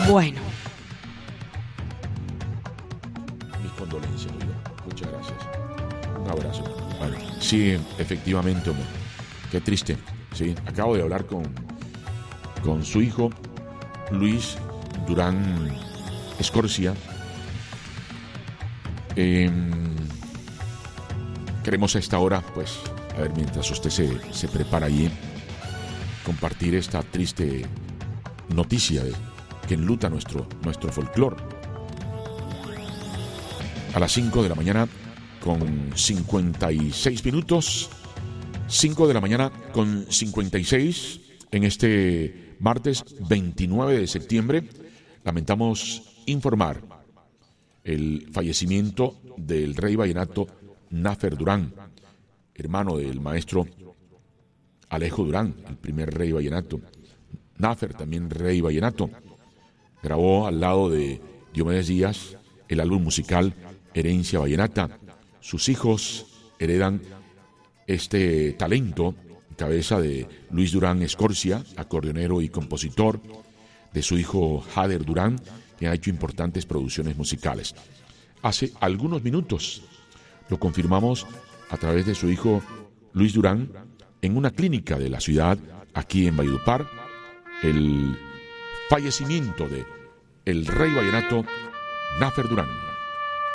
Bueno. Mis condolencias, amigo. Muchas gracias. Un abrazo. Bueno, sí, efectivamente, hombre. Qué triste. Sí, acabo de hablar con su hijo, Luis Durán Escorcia. Queremos a esta hora, pues, a ver, mientras usted se prepara allí, compartir esta triste noticia que enluta nuestro folclore. A las 5 de la mañana con 56 minutos, 5 de la mañana con 56 en este martes 29 de septiembre, lamentamos informar el fallecimiento del rey vallenato Náfer Durán, hermano del maestro Alejo Durán, el primer rey vallenato. Náfer, también rey vallenato, grabó al lado de Diomedes Díaz el álbum musical Herencia Vallenata. Sus hijos heredan este talento en cabeza de Luis Durán Escorcia, acordeonero y compositor, de su hijo Jader Durán, que ha hecho importantes producciones musicales. Hace algunos minutos lo confirmamos a través de su hijo Luis Durán en una clínica de la ciudad, aquí en Valledupar, el fallecimiento de el rey vallenato Náfer Durán.